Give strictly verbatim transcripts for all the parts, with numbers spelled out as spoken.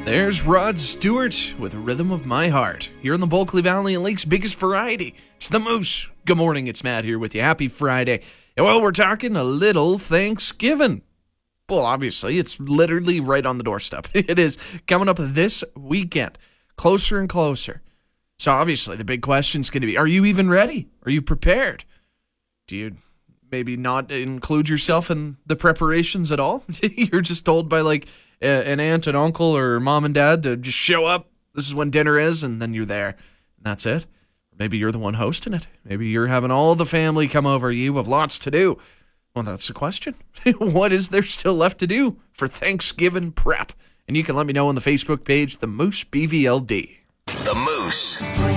There's Rod Stewart with Rhythm of My Heart. Here in the Bulkley Valley and Lake's biggest variety. It's the Moose. Good morning, it's Matt here with you. Happy Friday. And well, we're talking a little Thanksgiving. Well, obviously, it's literally right on the doorstep. It is coming up this weekend. Closer and closer. So obviously, the big question is going to be, are you even ready? Are you prepared? Do you maybe not include yourself in the preparations at all? You're just told by like an aunt and uncle or mom and dad to just show up. This is when dinner is, and then you're there. And that's it. Maybe you're the one hosting it. Maybe you're having all the family come over. You have lots to do. Well, that's the question. What is there still left to do for Thanksgiving prep? And you can let me know on the Facebook page, The Moose B V L D. The Moose.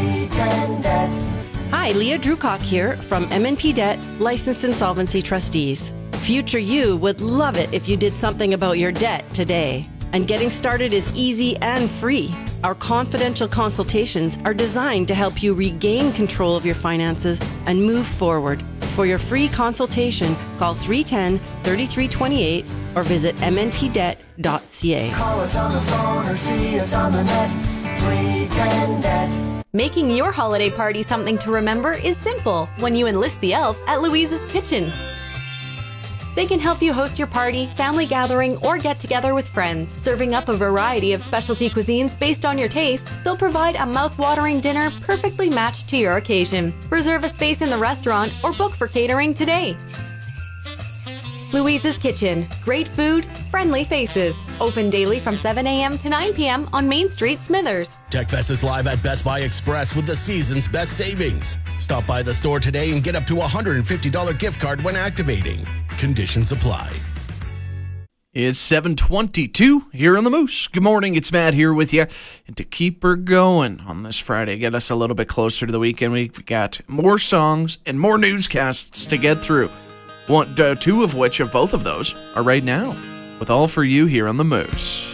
Hi, Leah Drewcock here from M and P Debt, Licensed Insolvency Trustees. Future you would love it if you did something about your debt today. And getting started is easy and free. Our confidential consultations are designed to help you regain control of your finances and move forward. For your free consultation, call three one zero, three three two eight or visit m n p debt dot c a. Call us on the phone or see us on the net. three ten debt. Making your holiday party something to remember is simple when you enlist the elves at Louise's Kitchen. They can help you host your party, family gathering, or get together with friends. Serving up a variety of specialty cuisines based on your tastes, they'll provide a mouth-watering dinner perfectly matched to your occasion. Reserve a space in the restaurant or book for catering today. Louise's Kitchen. Great food, friendly faces. Open daily from seven a.m. to nine p.m. on Main Street, Smithers. TechFest is live at Best Buy Express with the season's best savings. Stop by the store today and get up to a one hundred fifty dollars gift card when activating. Conditions apply. It's seven twenty-two here on the Moose. Good morning, it's Matt here with you. And to keep her going on this Friday, get us a little bit closer to the weekend, we've got more songs and more newscasts to get through. One, uh, two of which, of both of those, are right now. With All For You here on the Moose.